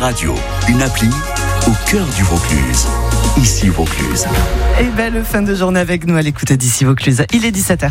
Radio, une appli au cœur du Vaucluse. Ici Vaucluse. Et belle fin de journée avec nous à l'écoute d'Ici Vaucluse. Il est 17h.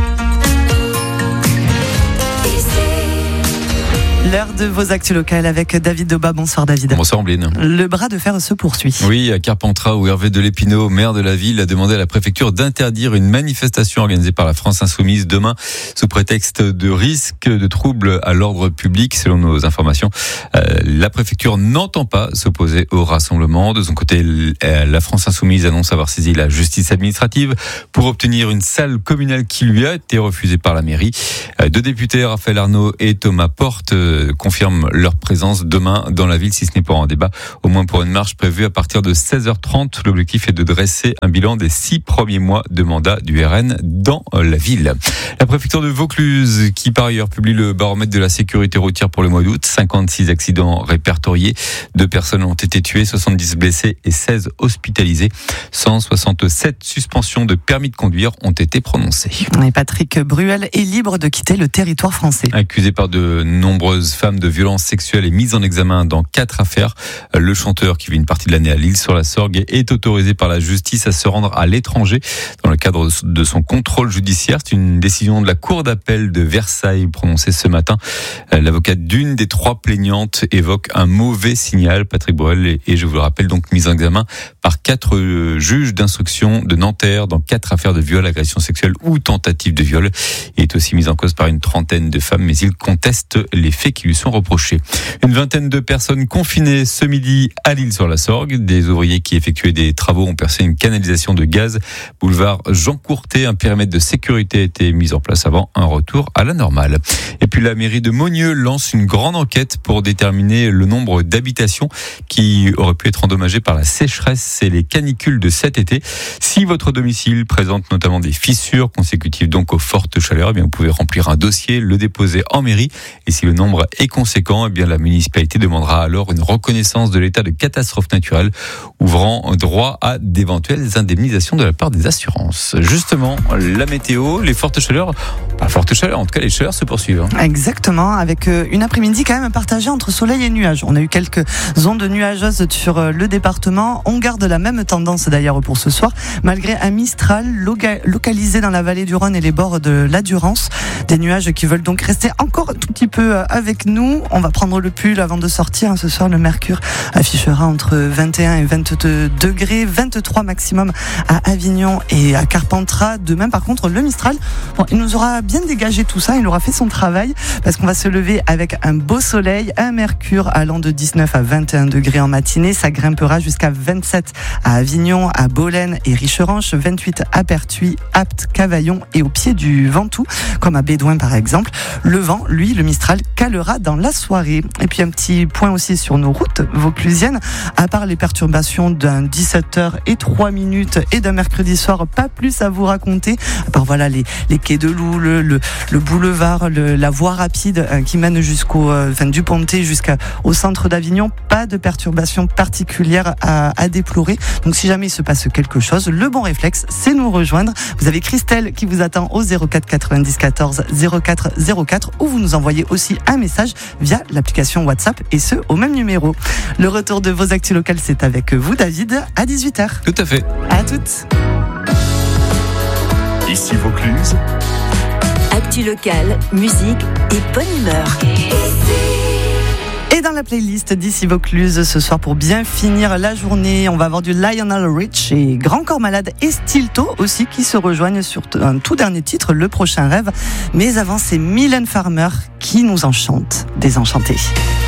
L'heure de vos actus locales avec David Doba. Bonsoir David. Bonsoir Ambline. Le bras de fer se poursuit. Oui, à Carpentras, où Hervé Delépinot, maire de la ville, a demandé à la préfecture d'interdire une manifestation organisée par la France Insoumise demain sous prétexte de risque de troubles à l'ordre public. Selon nos informations, la préfecture n'entend pas s'opposer au rassemblement. De son côté, la France Insoumise annonce avoir saisi la justice administrative pour obtenir une salle communale qui lui a été refusée par la mairie. Deux députés, Raphaël Arnaud et Thomas Porte, confirment leur présence demain dans la ville, si ce n'est pas en débat, au moins pour une marche prévue à partir de 16h30. L'objectif est de dresser un bilan des 6 premiers mois de mandat du RN dans la ville. La préfecture de Vaucluse, qui par ailleurs publie le baromètre de la sécurité routière pour le mois d'août, 56 accidents répertoriés, 2 personnes ont été tuées, 70 blessés et 16 hospitalisés. 167 suspensions de permis de conduire ont été prononcées. Et Patrick Bruel est libre de quitter le territoire français. Accusé par de nombreuses femmes de violences sexuelles et mise en examen dans 4 affaires, le chanteur qui vit une partie de l'année à l'Île-sur-la-Sorgue est autorisé par la justice à se rendre à l'étranger dans le cadre de son contrôle judiciaire. C'est une décision de la Cour d'appel de Versailles prononcée ce matin. L'avocate d'une des 3 plaignantes évoque un mauvais signal. Patrick Bruel est, je vous le rappelle, donc mis en examen par 4 juges d'instruction de Nanterre dans 4 affaires de viol, agression sexuelle ou tentative de viol. Il est aussi mis en cause par une trentaine de femmes, mais il conteste les faits qui lui sont reprochés. Une vingtaine de personnes confinées ce midi à l'Île-sur-la-Sorgue. Des ouvriers qui effectuaient des travaux ont percé une canalisation de gaz. Boulevard Jean Courtet, un périmètre de sécurité a été mis en place avant un retour à la normale. Et puis la mairie de Monieux lance une grande enquête pour déterminer le nombre d'habitations qui auraient pu être endommagées par la sécheresse et les canicules de cet été. Si votre domicile présente notamment des fissures consécutives donc aux fortes chaleurs, eh bien vous pouvez remplir un dossier, le déposer en mairie. Et si le nombre est conséquent, eh bien la municipalité demandera alors une reconnaissance de l'état de catastrophe naturelle, ouvrant droit à d'éventuelles indemnisations de la part des assurances. Justement, la météo, les fortes chaleurs, pas fortes chaleurs, en tout cas les chaleurs se poursuivent. Exactement, avec une après-midi quand même partagée entre soleil et nuages. On a eu quelques ondes nuageuses sur le département. On garde la même tendance d'ailleurs pour ce soir, malgré un Mistral localisé dans la vallée du Rhône et les bords de la Durance. Des nuages qui veulent donc rester encore un tout petit peu avec nous. On va prendre le pull avant de sortir. Ce soir, le mercure affichera entre 21 et 22 degrés, 23 maximum à Avignon et à Carpentras. Demain, par contre, le Mistral, il nous aura bien dégagé tout ça. Il aura fait son travail parce qu'on va se lever avec un beau soleil, un mercure allant de 19 à 21 degrés en matinée. Ça grimpera jusqu'à 27 à Avignon, à Bolène et Richeranche, 28 à Pertuis, Apt, Cavaillon et au pied du Ventoux, comme à Bédouin par exemple. Le vent, lui, le Mistral, calera dans la soirée. Et puis un petit point aussi sur nos routes vauclusiennes. À part les perturbations d'un 17h03 et d'un mercredi soir, pas plus à vous raconter. À part voilà les quais de Loup, le boulevard, la voie rapide qui mène du Pontet jusqu'au centre d'Avignon. Pas de perturbations particulières à déplorer. Donc si jamais il se passe quelque chose, le bon réflexe, c'est nous rejoindre. Vous avez Christelle qui vous attend au 04 90 14 04 04 ou vous nous envoyez aussi un message via l'application WhatsApp et ce au même numéro. Le retour de vos actus locales, c'est avec vous David à 18h. Tout à fait. À toutes. Ici Vaucluse. Actu locale, musique et bonne humeur. Et dans la playlist d'Ici Vaucluse ce soir, pour bien finir la journée, on va avoir du Lionel Rich et Grand Corps Malade et Stilto aussi qui se rejoignent sur un tout dernier titre, Le Prochain Rêve. Mais avant, c'est Mylène Farmer qui nous enchante Désenchanté.